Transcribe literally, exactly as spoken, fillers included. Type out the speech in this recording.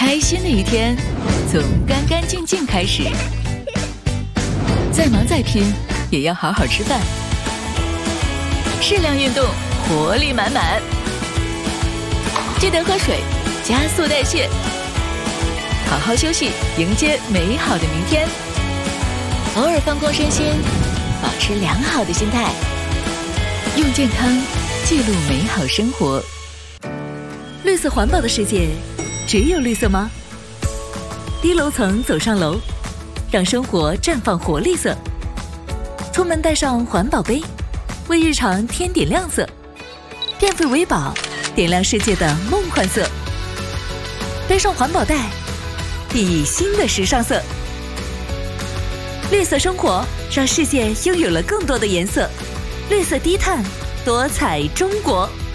开心的一天从干干净净开始，再忙再拼也要好好吃饭，适量运动，活力满满。记得喝水，加速代谢，好好休息，迎接美好的明天。偶尔放空身心，保持良好的心态，用健康记录美好生活。绿色环保的世界，只有绿色吗？低楼层走上楼，让生活绽放活力色。出门带上环保杯，为日常添点亮色。电费为宝，点亮世界的梦幻色。背上环保袋，熠熠新的时尚色。绿色生活，让世界拥有了更多的颜色。绿色低碳，多彩中国。